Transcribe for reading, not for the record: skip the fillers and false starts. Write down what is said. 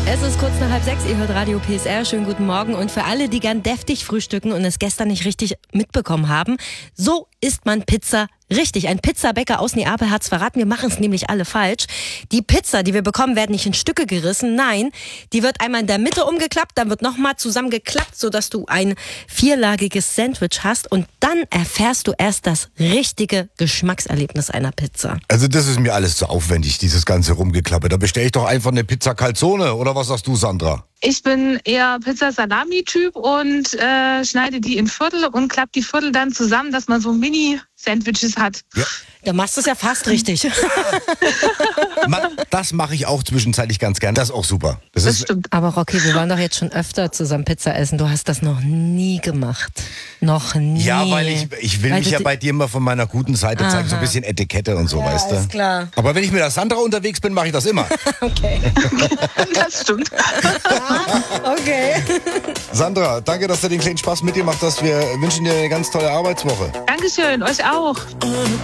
Es ist kurz nach 5:30, ihr hört Radio PSR, schönen guten Morgen. Und für alle, die gern deftig frühstücken und es gestern nicht richtig mitbekommen haben, so isst man Pizza richtig. Ein Pizzabäcker aus Neapel hat's verraten, wir machen es nämlich alle falsch. Die Pizza, die wir bekommen, werden nicht in Stücke gerissen, nein, die wird einmal in der Mitte umgeklappt, dann wird nochmal zusammengeklappt, sodass du ein vierlagiges Sandwich hast und dann erfährst du erst das richtige Geschmackserlebnis einer Pizza. Also das ist mir alles zu aufwendig, dieses ganze Rumgeklappe. Da bestelle ich doch einfach eine Pizza Calzone, oder was sagst du, Sandra? Ich bin eher Pizza-Salami-Typ und schneide die in Viertel und klappe die Viertel dann zusammen, dass man so Mini-Sandwiches hat. Ja. Da machst du es ja fast richtig. Das mache ich auch zwischenzeitlich ganz gern. Das ist auch super. Das stimmt. Aber Rocky, wir waren doch jetzt schon öfter zusammen Pizza essen. Du hast das noch nie gemacht. Noch nie. Ja, weil ich will mich ja bei dir immer von meiner guten Seite zeigen. So ein bisschen Etikette und so, weißt du. Ist klar. Aber wenn ich mit der Sandra unterwegs bin, mache ich das immer. Okay. Das stimmt. Okay. Sandra, danke, dass du den kleinen Spaß mitgemacht hast. Wir wünschen dir eine ganz tolle Arbeitswoche. Dankeschön, euch auch.